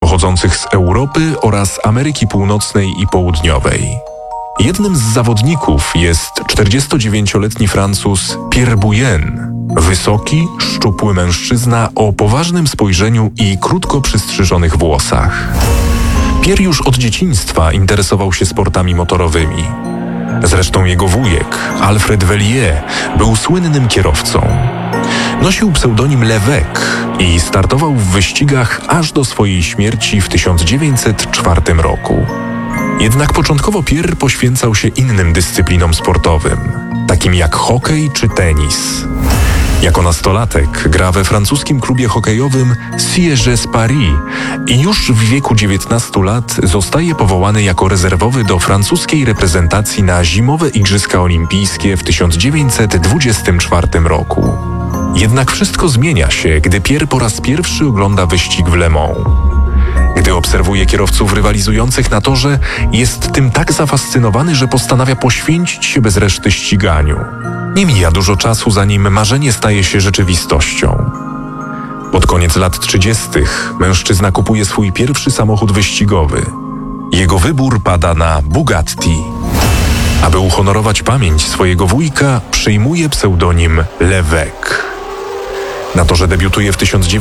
pochodzących z Europy oraz Ameryki Północnej i Południowej. Jednym z zawodników jest 49-letni Francuz Pierre Bouyen, wysoki, szczupły mężczyzna o poważnym spojrzeniu i krótko przystrzyżonych włosach. Pierre już od dzieciństwa interesował się sportami motorowymi. Zresztą jego wujek, Alfred Vellier, był słynnym kierowcą. Nosił pseudonim Levec i startował w wyścigach aż do swojej śmierci w 1904 roku. Jednak początkowo Pierre poświęcał się innym dyscyplinom sportowym, takim jak hokej czy tenis. Jako nastolatek gra we francuskim klubie hokejowym Sièges Paris i już w wieku 19 lat zostaje powołany jako rezerwowy do francuskiej reprezentacji na zimowe Igrzyska Olimpijskie w 1924 roku. Jednak wszystko zmienia się, gdy Pierre po raz pierwszy ogląda wyścig w Le Mans. Gdy obserwuje kierowców rywalizujących na torze, jest tym tak zafascynowany, że postanawia poświęcić się bez reszty ściganiu. Nie mija dużo czasu, zanim marzenie staje się rzeczywistością. Pod koniec lat 30. mężczyzna kupuje swój pierwszy samochód wyścigowy. Jego wybór pada na Bugatti. Aby uhonorować pamięć swojego wujka, przyjmuje pseudonim Levec. Na torze debiutuje w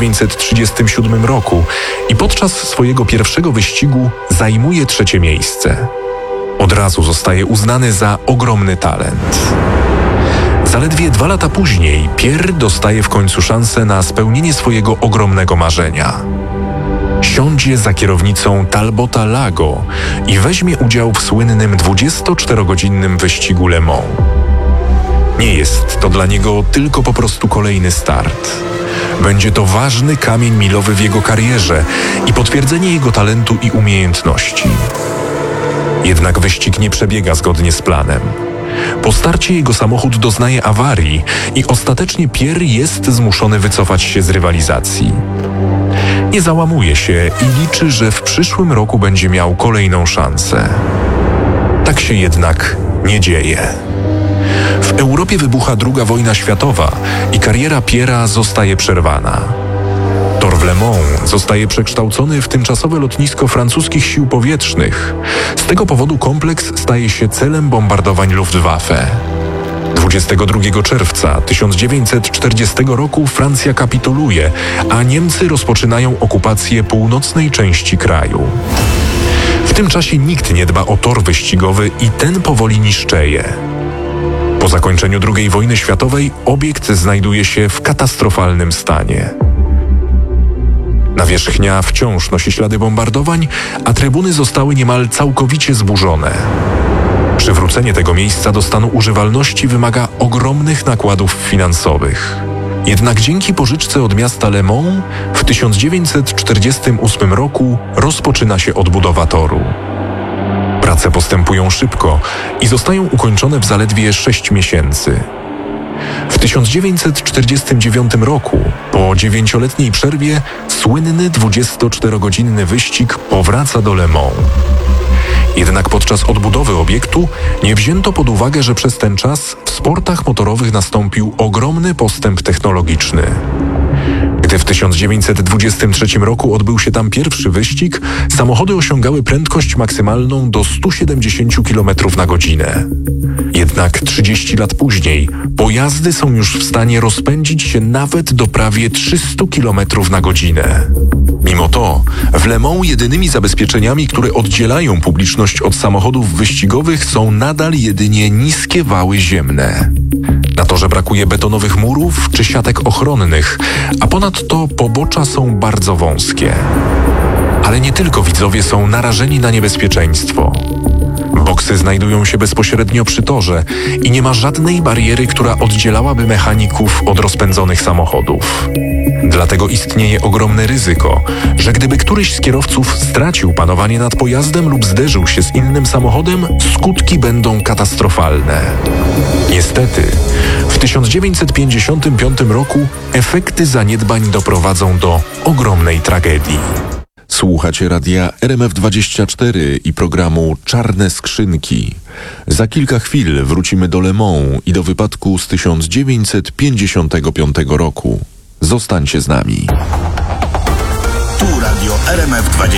1937 roku i podczas swojego pierwszego wyścigu zajmuje 3. miejsce. Od razu zostaje uznany za ogromny talent. Zaledwie 2 lata później Pierre dostaje w końcu szansę na spełnienie swojego ogromnego marzenia. Siądzie za kierownicą Talbota Lago i weźmie udział w słynnym 24-godzinnym wyścigu Le Mans. Nie jest to dla niego tylko po prostu kolejny start. Będzie to ważny kamień milowy w jego karierze i potwierdzenie jego talentu i umiejętności. Jednak wyścig nie przebiega zgodnie z planem. Po starcie jego samochód doznaje awarii i ostatecznie Pierre jest zmuszony wycofać się z rywalizacji. Nie załamuje się i liczy, że w przyszłym roku będzie miał kolejną szansę. Tak się jednak nie dzieje. W Europie wybucha II wojna światowa i kariera Pierre'a zostaje przerwana. Tor w Le Mans zostaje przekształcony w tymczasowe lotnisko francuskich sił powietrznych. Z tego powodu kompleks staje się celem bombardowań Luftwaffe. 22 czerwca 1940 roku Francja kapituluje, a Niemcy rozpoczynają okupację północnej części kraju. W tym czasie nikt nie dba o tor wyścigowy i ten powoli niszczeje. Po zakończeniu II wojny światowej obiekt znajduje się w katastrofalnym stanie. Nawierzchnia wciąż nosi ślady bombardowań, a trybuny zostały niemal całkowicie zburzone. Przywrócenie tego miejsca do stanu używalności wymaga ogromnych nakładów finansowych. Jednak dzięki pożyczce od miasta Le Mans w 1948 roku rozpoczyna się odbudowa toru. Prace postępują szybko i zostają ukończone w zaledwie 6 miesięcy. W 1949 roku, po 9-letniej przerwie, słynny 24-godzinny wyścig powraca do Le Mans. Jednak podczas odbudowy obiektu nie wzięto pod uwagę, że przez ten czas w sportach motorowych nastąpił ogromny postęp technologiczny. Gdy w 1923 roku odbył się tam pierwszy wyścig, samochody osiągały prędkość maksymalną do 170 km na godzinę. Jednak 30 lat później pojazdy są już w stanie rozpędzić się nawet do prawie 300 km na godzinę. Mimo to w Le Mans jedynymi zabezpieczeniami, które oddzielają publiczność od samochodów wyścigowych, są nadal jedynie niskie wały ziemne. Na torze brakuje betonowych murów czy siatek ochronnych, a ponadto pobocza są bardzo wąskie. Ale nie tylko widzowie są narażeni na niebezpieczeństwo. Boksy znajdują się bezpośrednio przy torze i nie ma żadnej bariery, która oddzielałaby mechaników od rozpędzonych samochodów. Dlatego istnieje ogromne ryzyko, że gdyby któryś z kierowców stracił panowanie nad pojazdem lub zderzył się z innym samochodem, skutki będą katastrofalne. Niestety, w 1955 roku efekty zaniedbań doprowadzą do ogromnej tragedii. Słuchacie radia RMF24 i programu Czarne Skrzynki. Za kilka chwil wrócimy do Le Mans i do wypadku z 1955 roku. Zostańcie z nami. Tu radio RMF24.